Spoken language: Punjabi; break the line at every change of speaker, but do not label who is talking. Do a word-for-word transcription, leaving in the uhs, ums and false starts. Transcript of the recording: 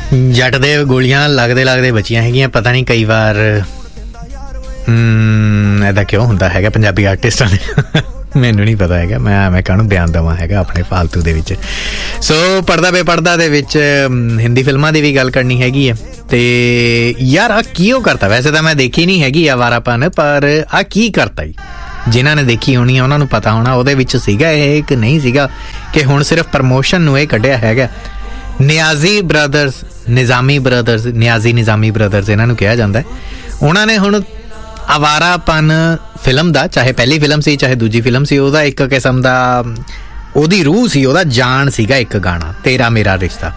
ਜੱਟ ਦੇ ਗੋਲੀਆਂ ਲੱਗਦੇ ਲੱਗਦੇ ਬਚੀਆਂ ਹੈਗੀਆਂ। ਪਤਾ ਨਹੀਂ ਕਈ ਵਾਰ ਇੱਦਾਂ ਕਿਉਂ ਹੁੰਦਾ ਹੈਗਾ ਪੰਜਾਬੀ ਆਰਟਿਸਟਾਂ ਦੇ, ਮੈਨੂੰ ਨਹੀਂ ਪਤਾ ਹੈਗਾ। ਮੈਂ ਮੈਂ ਕਾਹਨੂੰ ਬਿਆਨ ਦੇਵਾਂ ਹੈਗਾ ਆਪਣੇ ਫਾਲਤੂ ਦੇ ਵਿੱਚ। ਸੋ ਪੜ੍ਹਦਾ ਬੇਪੜ੍ਹਦਾ ਦੇ ਵਿੱਚ ਹਿੰਦੀ ਫਿਲਮਾਂ ਦੀ ਵੀ ਗੱਲ ਕਰਨੀ ਹੈਗੀ ਹੈ। ਅਤੇ ਯਾਰ ਆਹ ਕੀ ਉਹ ਕਰਤਾ, ਵੈਸੇ ਤਾਂ ਮੈਂ ਦੇਖੀ ਨਹੀਂ ਹੈਗੀ ਆਵਾਰਾਪਨ, ਪਰ ਆਹ ਕੀ ਕਰਤਾ ਜੀ। ਜਿਨ੍ਹਾਂ ਨੇ ਦੇਖੀ ਹੋਣੀ ਆ ਉਹਨਾਂ ਨੂੰ ਪਤਾ ਹੋਣਾ ਉਹਦੇ ਵਿੱਚ ਸੀਗਾ ਇਹ ਕਿ ਨਹੀਂ ਸੀਗਾ, ਕਿ ਹੁਣ ਸਿਰਫ ਪ੍ਰਮੋਸ਼ਨ ਨੂੰ ਇਹ ਕੱਢਿਆ ਹੈਗਾ। Niazi brothers, ਨਿਜ਼ਾਮੀ brothers, Niazi ਨਿਜ਼ਾਮੀ brothers ਇਹਨਾਂ ਨੂੰ ਕਿਹਾ ਜਾਂਦਾ। ਉਹਨਾਂ ਨੇ ਹੁਣ ਆਵਾਰਾਪਨ ਫਿਲਮ ਦਾ, ਚਾਹੇ ਪਹਿਲੀ ਫਿਲਮ ਸੀ ਚਾਹੇ ਦੂਜੀ ਫਿਲਮ ਸੀ, ਉਹਦਾ ਇੱਕ ਕਿਸਮ ਦਾ ਉਹਦੀ ਰੂਹ ਸੀ, ਉਹਦਾ ਜਾਨ ਸੀਗਾ ਇੱਕ ਗਾਣਾ, ਤੇਰਾ ਮੇਰਾ ਰਿਸ਼ਤਾ।